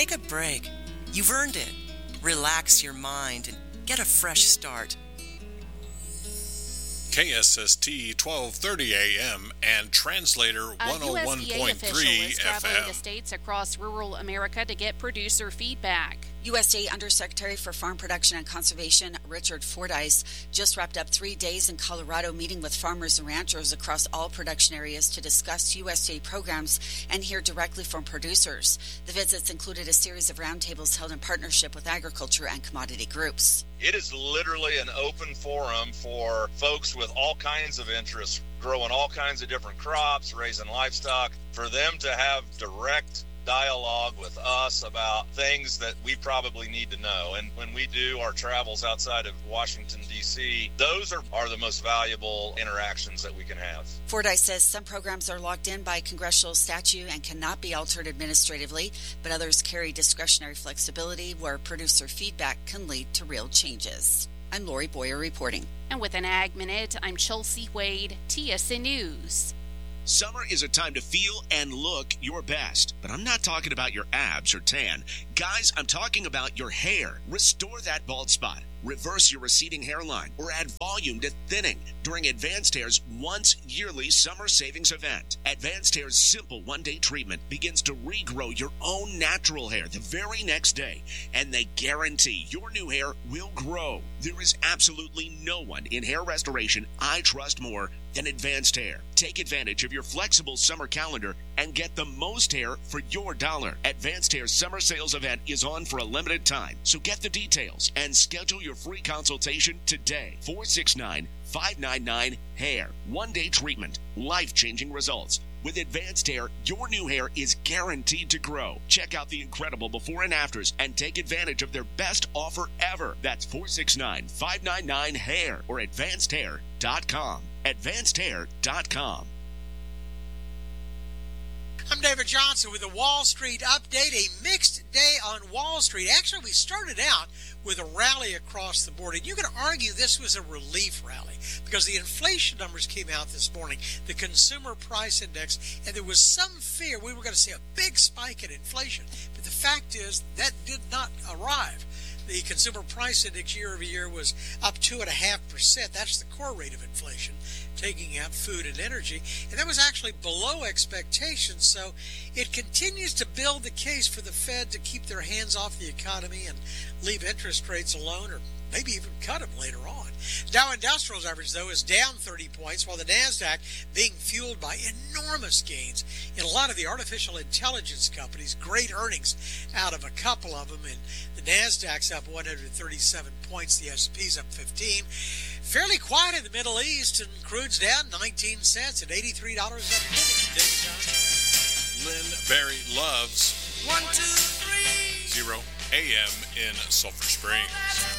Take a break. You've earned it. Relax your mind and get a fresh start. KSST 1230 AM and Translator 101.3 USDA official is traveling to FM. states across rural America to get producer feedback. USDA Undersecretary for Farm Production and Conservation Richard Fordyce just wrapped up 3 days in Colorado meeting with farmers and ranchers across all production areas to discuss USDA programs and hear directly from producers. The visits included a series of roundtables held in partnership with agriculture and commodity groups. It is literally an open forum for folks with all kinds of interests, growing all kinds of different crops, raising livestock, for them to have direct dialogue with us about things that we probably need to know. And when we do our travels outside of Washington, D.C., those are the most valuable interactions that we can have. Fordyce says some programs are locked in by congressional statute and cannot be altered administratively, but others carry discretionary flexibility where producer feedback can lead to real changes. I'm Lori Boyer reporting. And with an Ag Minute, I'm Chelsea Wade, TSN News. Summer is a time to feel and look your best. But I'm not talking about your abs or tan. Guys, I'm talking about your hair. Restore that bald spot. Reverse your receding hairline or add volume to thinning during Advanced Hair's once yearly summer savings event. Advanced Hair's simple one-day treatment begins to regrow your own natural hair the very next day, and they guarantee your new hair will grow. There is absolutely no one in hair restoration I trust more than Advanced Hair. Take advantage of your flexible summer calendar and get the most hair for your dollar. Advanced Hair's summer sales event is on for a limited time, so get the details and schedule your free consultation today. 469-599-HAIR. One-day treatment. Life-changing results. With Advanced Hair, your new hair is guaranteed to grow. Check out the incredible before and afters and take advantage of their best offer ever. That's 469-599-HAIR or advancedhair.com. advancedhair.com. I'm David Johnson with the Wall Street Update, a mixed day on Wall Street. Actually, we started out with a rally across the board, and you can argue this was a relief rally because the inflation numbers came out this morning, the consumer price index, and there was some fear we were going to see a big spike in inflation. But the fact is that did not arrive. The consumer price index year over year was up 2.5%. That's the core rate of inflation, taking out food and energy. And that was actually below expectations. So it continues to build the case for the Fed to keep their hands off the economy and leave interest rates alone, or maybe even cut them later on. Dow Industrials average, though, is down 30 points, while the NASDAQ being fueled by enormous gains in a lot of the artificial intelligence companies. Great earnings out of a couple of them, and the NASDAQ's up 137 points, the S&P's up 15. Fairly quiet in the Middle East, and crude's down 19 cents at $83 a penny. Lynn Berry loves 1, 2, 3 0 AM in Sulphur Springs.